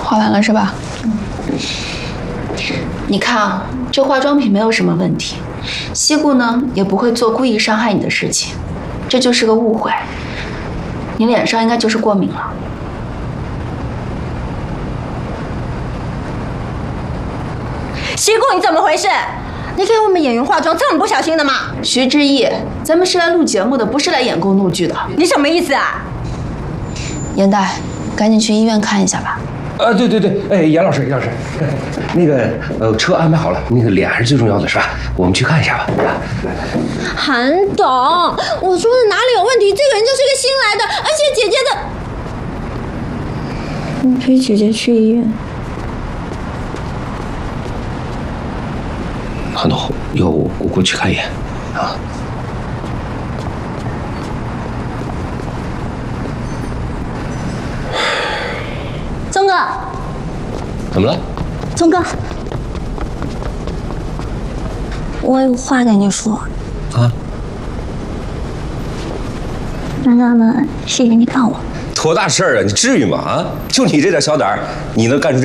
画完了是吧？你看啊，这化妆品没有什么问题，西顾呢也不会做故意伤害你的事情，这就是个误会。你脸上应该就是过敏了。 西顾，你怎么回事？你给我们演员化妆这么不小心的吗？ 徐志毅，咱们是来录节目的，不是来演宫怒剧的。 你什么意思啊？ 严代，赶紧去医院看一下吧。 对，哎，严老师，那个车安排好了，那个脸还是最重要的，是吧？我们去看一下吧。 韩董，我说的哪里有问题？这个人就是个新来的，而且姐姐的，你陪姐姐去医院。 韩董，要我过去看一眼啊？ 钟哥， 怎么了？ 钟哥，我有话跟你说。 啊？ 刚刚呢，谢谢你帮我。 多大事儿啊？你至于吗？啊，就你这点小胆儿，你能干出